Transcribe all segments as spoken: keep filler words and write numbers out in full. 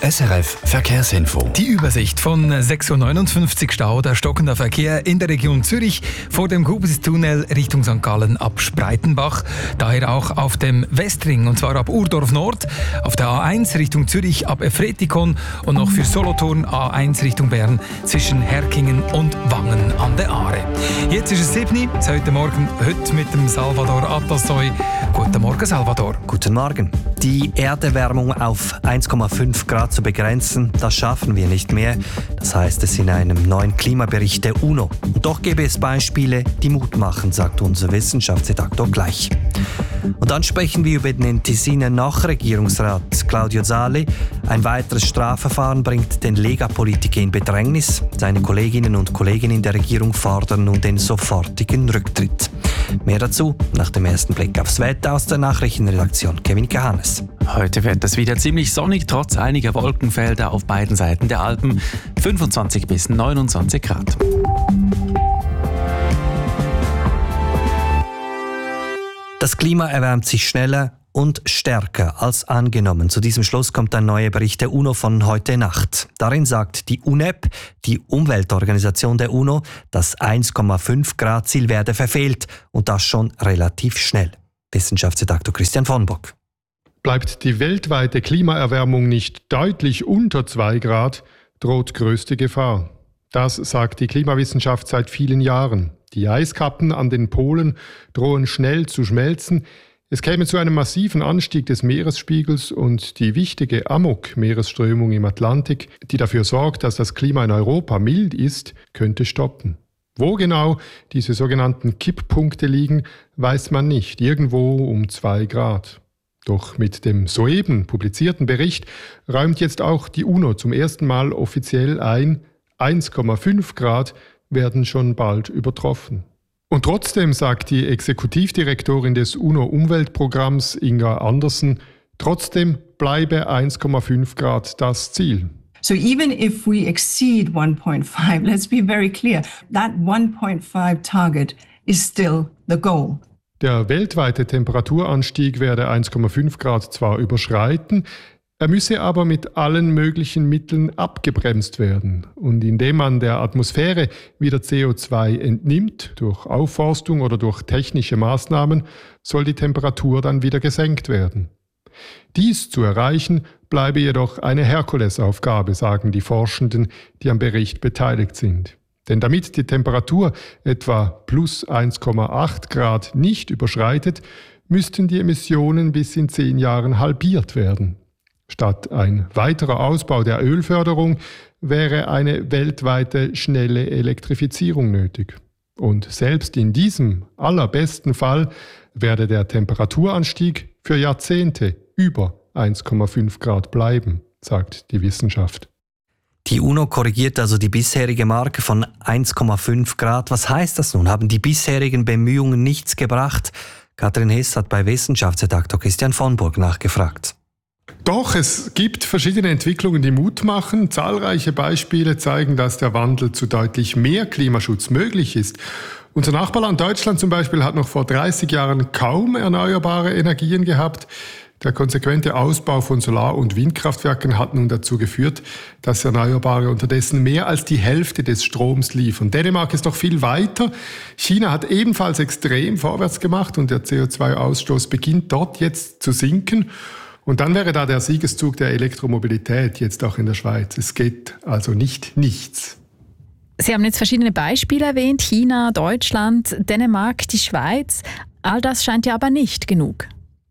S R F Verkehrsinfo. Die Übersicht von sechs Uhr neunundfünfzig Stau, der stockender Verkehr in der Region Zürich vor dem Grubentunnel Richtung Sankt Gallen ab Spreitenbach. Daher auch auf dem Westring, und zwar ab Urdorf Nord, auf der A eins Richtung Zürich ab Efretikon und noch für Solothurn A eins Richtung Bern zwischen Herkingen und Wangen an der Aare. Jetzt ist es sieben Uhr, heute Morgen, heute mit dem Salvador Atassoy. Guten Morgen, Salvador. Guten Morgen. Die Erderwärmung auf eins Komma fünf Grad zu begrenzen, das schaffen wir nicht mehr. Das heißt es in einem neuen Klimabericht der UNO. Und doch gäbe es Beispiele, die Mut machen, sagt unser Wissenschaftsredaktor gleich. Und dann sprechen wir über den Tessiner Nachregierungsrat Claudio Zali. Ein weiteres Strafverfahren bringt den Lega-Politiker in Bedrängnis. Seine Kolleginnen und Kollegen in der Regierung fordern nun den sofortigen Rücktritt. Mehr dazu nach dem ersten Blick aufs Wetter aus der Nachrichtenredaktion. Kevin Kahanes. Heute wird es wieder ziemlich sonnig, trotz einiger Wolkenfelder auf beiden Seiten der Alpen. fünfundzwanzig bis neunundzwanzig Grad. Das Klima erwärmt sich schneller und stärker als angenommen. Zu diesem Schluss kommt ein neuer Bericht der UNO von heute Nacht. Darin sagt die UNEP, die Umweltorganisation der UNO, das eins Komma fünf Grad Ziel werde verfehlt und das schon relativ schnell. Wissenschaftsredaktor Christian von Bock. Bleibt die weltweite Klimaerwärmung nicht deutlich unter zwei Grad, droht größte Gefahr. Das sagt die Klimawissenschaft seit vielen Jahren. Die Eiskappen an den Polen drohen schnell zu schmelzen. Es käme zu einem massiven Anstieg des Meeresspiegels und die wichtige Amok-Meeresströmung im Atlantik, die dafür sorgt, dass das Klima in Europa mild ist, könnte stoppen. Wo genau diese sogenannten Kipppunkte liegen, weiß man nicht. Irgendwo um zwei Grad. Doch mit dem soeben publizierten Bericht räumt jetzt auch die UNO zum ersten Mal offiziell ein, eins Komma fünf Grad werden schon bald übertroffen. Und trotzdem sagt die Exekutivdirektorin des UNO-Umweltprogramms Inga Andersen, trotzdem bleibe eins Komma fünf Grad das Ziel. So even if we exceed one point five, let's be very clear, that one point five target is still the goal. Der weltweite Temperaturanstieg werde eins Komma fünf Grad zwar überschreiten, er müsse aber mit allen möglichen Mitteln abgebremst werden. Und indem man der Atmosphäre wieder C O zwei entnimmt, durch Aufforstung oder durch technische Maßnahmen, soll die Temperatur dann wieder gesenkt werden. Dies zu erreichen, bleibe jedoch eine Herkulesaufgabe, sagen die Forschenden, die am Bericht beteiligt sind. Denn damit die Temperatur etwa plus eins Komma acht Grad nicht überschreitet, müssten die Emissionen bis in zehn Jahren halbiert werden. Statt ein weiterer Ausbau der Ölförderung wäre eine weltweite schnelle Elektrifizierung nötig. Und selbst in diesem allerbesten Fall werde der Temperaturanstieg für Jahrzehnte über eins Komma fünf Grad bleiben, sagt die Wissenschaft. Die UNO korrigiert also die bisherige Marke von eins Komma fünf Grad. Was heißt das nun? Haben die bisherigen Bemühungen nichts gebracht? Katrin Hess hat bei Wissenschaftsredaktor Christian von Burg nachgefragt. Doch, es gibt verschiedene Entwicklungen, die Mut machen. Zahlreiche Beispiele zeigen, dass der Wandel zu deutlich mehr Klimaschutz möglich ist. Unser Nachbarland Deutschland zum Beispiel hat noch vor dreißig Jahren kaum erneuerbare Energien gehabt. Der konsequente Ausbau von Solar- und Windkraftwerken hat nun dazu geführt, dass Erneuerbare unterdessen mehr als die Hälfte des Stroms liefern. Dänemark ist noch viel weiter. China hat ebenfalls extrem vorwärts gemacht und der C O zwei Ausstoß beginnt dort jetzt zu sinken. Und dann wäre da der Siegeszug der Elektromobilität jetzt auch in der Schweiz. Es geht also nicht nichts. Sie haben jetzt verschiedene Beispiele erwähnt, China, Deutschland, Dänemark, die Schweiz. All das scheint ja aber nicht genug.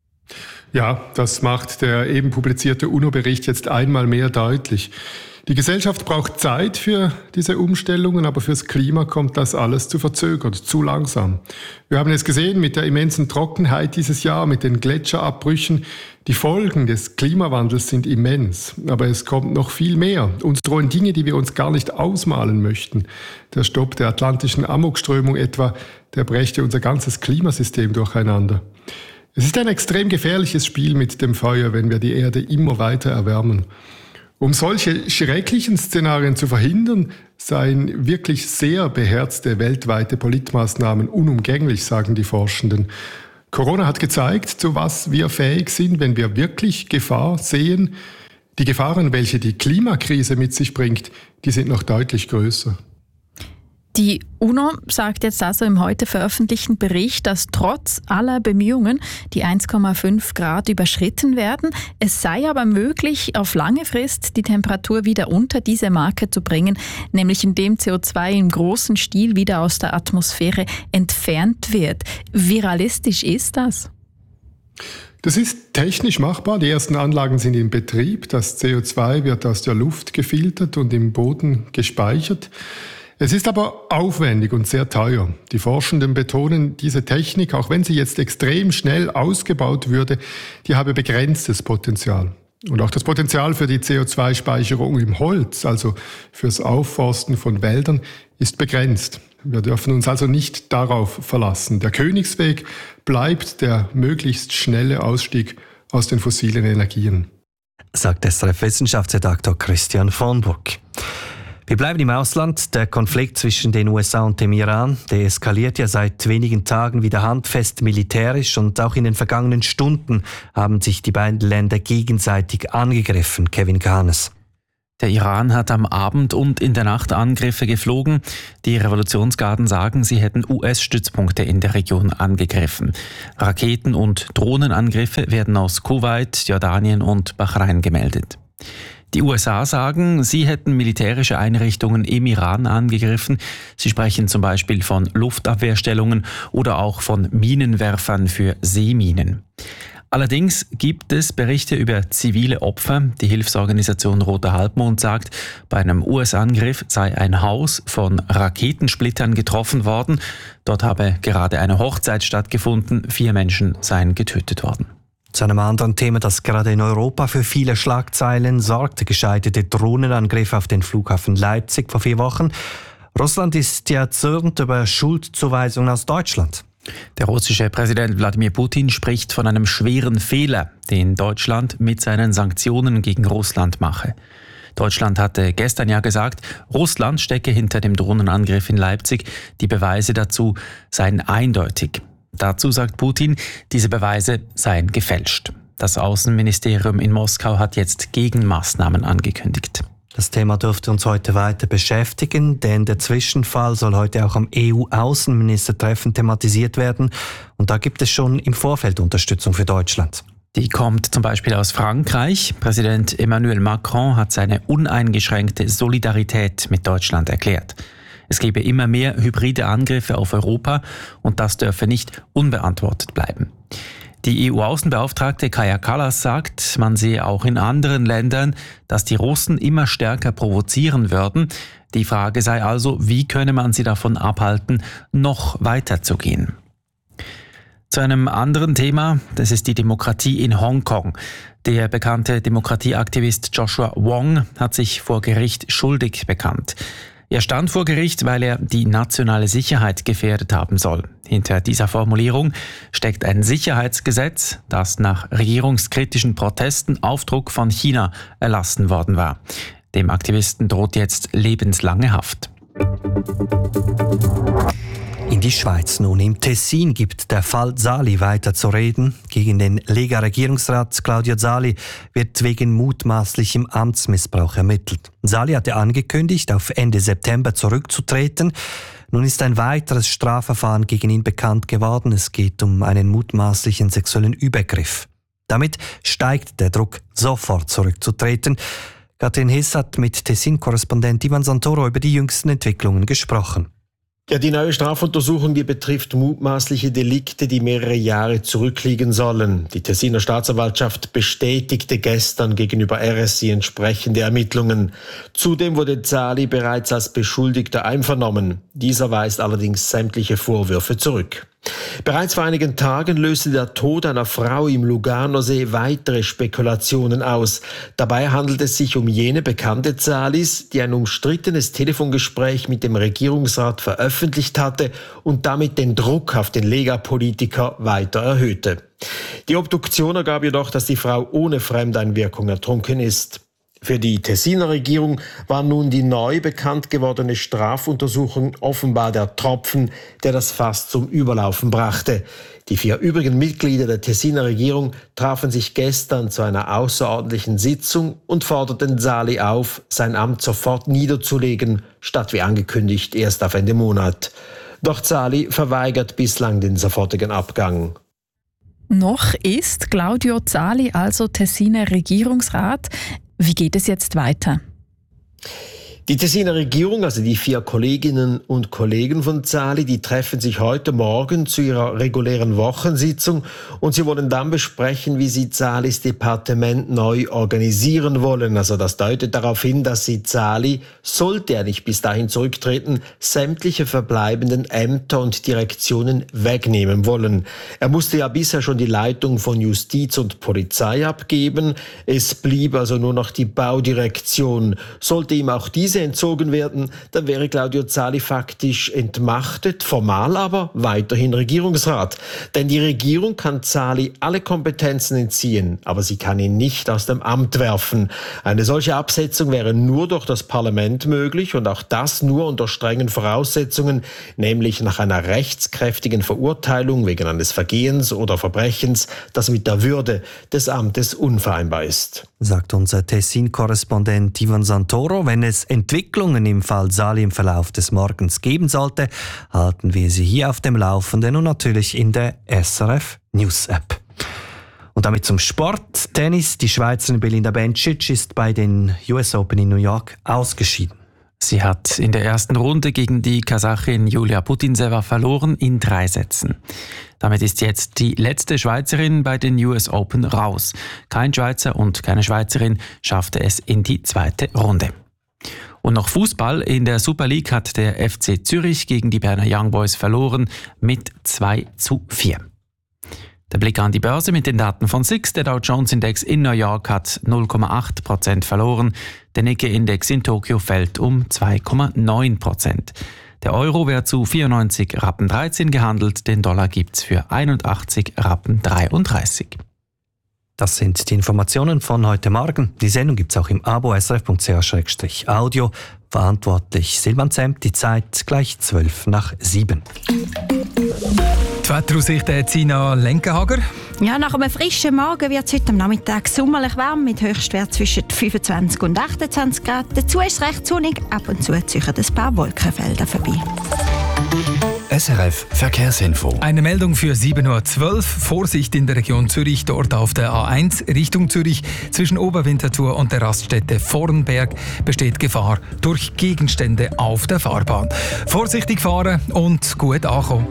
Ja, das macht der eben publizierte UNO-Bericht jetzt einmal mehr deutlich. Die Gesellschaft braucht Zeit für diese Umstellungen, aber fürs Klima kommt das alles zu verzögert, zu langsam. Wir haben es gesehen mit der immensen Trockenheit dieses Jahr, mit den Gletscherabbrüchen. Die Folgen des Klimawandels sind immens, aber es kommt noch viel mehr. Uns drohen Dinge, die wir uns gar nicht ausmalen möchten. Der Stopp der atlantischen Amokströmung etwa, der brächte unser ganzes Klimasystem durcheinander. Es ist ein extrem gefährliches Spiel mit dem Feuer, wenn wir die Erde immer weiter erwärmen. Um solche schrecklichen Szenarien zu verhindern, seien wirklich sehr beherzte weltweite Politmaßnahmen unumgänglich, sagen die Forschenden. Corona hat gezeigt, zu was wir fähig sind, wenn wir wirklich Gefahr sehen. Die Gefahren, welche die Klimakrise mit sich bringt, die sind noch deutlich größer. Die UNO sagt jetzt also im heute veröffentlichten Bericht, dass trotz aller Bemühungen die eins Komma fünf Grad überschritten werden. Es sei aber möglich, auf lange Frist die Temperatur wieder unter diese Marke zu bringen, nämlich indem C O zwei im großen Stil wieder aus der Atmosphäre entfernt wird. Wie realistisch ist das? Das ist technisch machbar. Die ersten Anlagen sind in Betrieb. Das C O zwei wird aus der Luft gefiltert und im Boden gespeichert. Es ist aber aufwendig und sehr teuer. Die Forschenden betonen, diese Technik, auch wenn sie jetzt extrem schnell ausgebaut würde, die habe begrenztes Potenzial. Und auch das Potenzial für die C O zwei Speicherung im Holz, also fürs Aufforsten von Wäldern, ist begrenzt. Wir dürfen uns also nicht darauf verlassen. Der Königsweg bleibt der möglichst schnelle Ausstieg aus den fossilen Energien, sagt S R F-Wissenschaftsredaktor Christian Vonburg. Wir bleiben im Ausland. Der Konflikt zwischen den U S A und dem Iran, der eskaliert ja seit wenigen Tagen wieder handfest militärisch und auch in den vergangenen Stunden haben sich die beiden Länder gegenseitig angegriffen. Kevin Kahnes. Der Iran hat am Abend und in der Nacht Angriffe geflogen. Die Revolutionsgarden sagen, sie hätten U S-Stützpunkte in der Region angegriffen. Raketen- und Drohnenangriffe werden aus Kuwait, Jordanien und Bahrain gemeldet. Die U S A sagen, sie hätten militärische Einrichtungen im Iran angegriffen. Sie sprechen zum Beispiel von Luftabwehrstellungen oder auch von Minenwerfern für Seeminen. Allerdings gibt es Berichte über zivile Opfer. Die Hilfsorganisation Roter Halbmond sagt, bei einem U S-Angriff sei ein Haus von Raketensplittern getroffen worden. Dort habe gerade eine Hochzeit stattgefunden. Vier Menschen seien getötet worden. Zu einem anderen Thema, das gerade in Europa für viele Schlagzeilen sorgt, der gescheiterte Drohnenangriff auf den Flughafen Leipzig vor vier Wochen. Russland ist ja erzürnt über Schuldzuweisungen aus Deutschland. Der russische Präsident Wladimir Putin spricht von einem schweren Fehler, den Deutschland mit seinen Sanktionen gegen Russland mache. Deutschland hatte gestern ja gesagt, Russland stecke hinter dem Drohnenangriff in Leipzig. Die Beweise dazu seien eindeutig. Dazu sagt Putin, diese Beweise seien gefälscht. Das Außenministerium in Moskau hat jetzt Gegenmaßnahmen angekündigt. Das Thema dürfte uns heute weiter beschäftigen, denn der Zwischenfall soll heute auch am E U-Außenministertreffen thematisiert werden. Und da gibt es schon im Vorfeld Unterstützung für Deutschland. Die kommt zum Beispiel aus Frankreich. Präsident Emmanuel Macron hat seine uneingeschränkte Solidarität mit Deutschland erklärt. Es gebe immer mehr hybride Angriffe auf Europa und das dürfe nicht unbeantwortet bleiben. Die E U-Außenbeauftragte Kaja Kallas sagt, man sehe auch in anderen Ländern, dass die Russen immer stärker provozieren würden. Die Frage sei also, wie könne man sie davon abhalten, noch weiterzugehen? Zu einem anderen Thema, das ist die Demokratie in Hongkong. Der bekannte Demokratieaktivist Joshua Wong hat sich vor Gericht schuldig bekannt. Er stand vor Gericht, weil er die nationale Sicherheit gefährdet haben soll. Hinter dieser Formulierung steckt ein Sicherheitsgesetz, das nach regierungskritischen Protesten auf Druck von China erlassen worden war. Dem Aktivisten droht jetzt lebenslange Haft. In die Schweiz nun. Im Tessin gibt der Fall Zali weiter zu reden. Gegen den Lega-Regierungsrat Claudio Zali wird wegen mutmaßlichem Amtsmissbrauch ermittelt. Zali hatte angekündigt, auf Ende September zurückzutreten. Nun ist ein weiteres Strafverfahren gegen ihn bekannt geworden. Es geht um einen mutmaßlichen sexuellen Übergriff. Damit steigt der Druck, sofort zurückzutreten. Katrin Hiss hat mit Tessin-Korrespondent Ivan Santoro über die jüngsten Entwicklungen gesprochen. Ja, die neue Strafuntersuchung, die betrifft mutmaßliche Delikte, die mehrere Jahre zurückliegen sollen. Die Tessiner Staatsanwaltschaft bestätigte gestern gegenüber R S I entsprechende Ermittlungen. Zudem wurde Zali bereits als Beschuldigter einvernommen. Dieser weist allerdings sämtliche Vorwürfe zurück. Bereits vor einigen Tagen löste der Tod einer Frau im Lugarnosee weitere Spekulationen aus. Dabei handelt es sich um jene Bekannte Zalis, die ein umstrittenes Telefongespräch mit dem Regierungsrat veröffentlicht hatte und damit den Druck auf den Lega-Politiker weiter erhöhte. Die Obduktion ergab jedoch, dass die Frau ohne Fremdeinwirkung ertrunken ist. Für die Tessiner Regierung war nun die neu bekannt gewordene Strafuntersuchung offenbar der Tropfen, der das Fass zum Überlaufen brachte. Die vier übrigen Mitglieder der Tessiner Regierung trafen sich gestern zu einer außerordentlichen Sitzung und forderten Zali auf, sein Amt sofort niederzulegen, statt wie angekündigt erst auf Ende Monat. Doch Zali verweigert bislang den sofortigen Abgang. Noch ist Claudio Zali also Tessiner Regierungsrat. Wie geht es jetzt weiter? Die Tessiner Regierung, also die vier Kolleginnen und Kollegen von Zali, die treffen sich heute Morgen zu ihrer regulären Wochensitzung und sie wollen dann besprechen, wie sie Zalis Departement neu organisieren wollen. Also das deutet darauf hin, dass sie Zali, sollte er nicht bis dahin zurücktreten, sämtliche verbleibenden Ämter und Direktionen wegnehmen wollen. Er musste ja bisher schon die Leitung von Justiz und Polizei abgeben. Es blieb also nur noch die Baudirektion. Sollte ihm auch diese entzogen werden, dann wäre Claudio Zali faktisch entmachtet, formal aber weiterhin Regierungsrat. Denn die Regierung kann Zali alle Kompetenzen entziehen, aber sie kann ihn nicht aus dem Amt werfen. Eine solche Absetzung wäre nur durch das Parlament möglich und auch das nur unter strengen Voraussetzungen, nämlich nach einer rechtskräftigen Verurteilung wegen eines Vergehens oder Verbrechens, das mit der Würde des Amtes unvereinbar ist. Sagt unser Tessin-Korrespondent Ivan Santoro. Wenn es Entwicklungen im Fall Zali im Verlauf des Morgens geben sollte, halten wir Sie hier auf dem Laufenden und natürlich in der S R F News App. Und damit zum Sport. Tennis. Die Schweizerin Belinda Bencic ist bei den U S Open in New York ausgeschieden. Sie hat in der ersten Runde gegen die Kasachin Julia Putintseva verloren in drei Sätzen. Damit ist jetzt die letzte Schweizerin bei den U S Open raus. Kein Schweizer und keine Schweizerin schaffte es in die zweite Runde. Und noch Fußball. In der Super League hat der F C Zürich gegen die Berner Young Boys verloren mit zwei zu vier. Der Blick an die Börse mit den Daten von S I X. Der Dow Jones Index in New York hat null Komma acht Prozent verloren. Der Nikkei-Index in Tokio fällt um zwei Komma neun Prozent. Der Euro wird zu vierundneunzig Rappen dreizehn gehandelt. Den Dollar gibt's für einundachtzig Rappen dreiunddreißig. Das sind die Informationen von heute Morgen. Die Sendung gibt's auch im Abo S R F Punkt C H Schrägstrich Audio. Verantwortlich Silvan Zemp, die Zeit gleich zwölf nach sieben. Die Wetteraussicht hat Sina Lenkenhager. Ja, nach einem frischen Morgen wird es heute am Nachmittag sommerlich warm mit Höchstwert zwischen fünfundzwanzig und achtundzwanzig Grad. Dazu ist es recht sonnig, ab und zu ziehen ein paar Wolkenfelder vorbei. S R F Verkehrsinfo. Eine Meldung für sieben Uhr zwölf. Vorsicht in der Region Zürich, dort auf der A eins Richtung Zürich. Zwischen Oberwinterthur und der Raststätte Vornberg besteht Gefahr durch Gegenstände auf der Fahrbahn. Vorsichtig fahren und gut ankommen.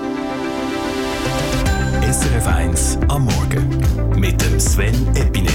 S R F eins am Morgen mit dem Sven Epine.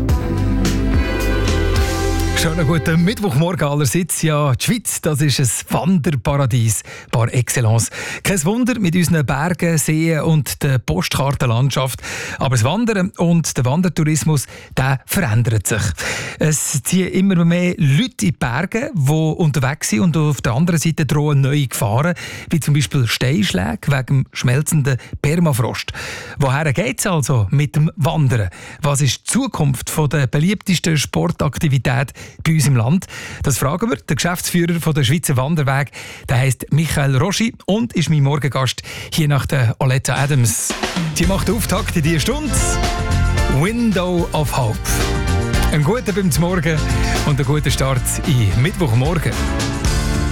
Schönen guten Mittwochmorgen allerseits. Ja, die Schweiz, das ist ein Wanderparadies par excellence. Kein Wunder mit unseren Bergen, Seen und der Postkartenlandschaft. Aber das Wandern und der Wandertourismus, der verändert sich. Es ziehen immer mehr Leute in die Berge, die unterwegs sind und auf der anderen Seite drohen neue Gefahren, wie zum Beispiel Steinschläge wegen dem schmelzenden Permafrost. Woher geht es also mit dem Wandern? Was ist die Zukunft von der beliebtesten Sportaktivität bei uns im Land? Das fragen wir. Der Geschäftsführer von der Schweizer Wanderweg, der heisst Michael Roschi und ist mein Morgengast hier nach der Oleta Adams. Sie macht den Auftakt in diese Stunde. Window of Hope. Einen guten beim Morgen und einen guten Start in Mittwochmorgen.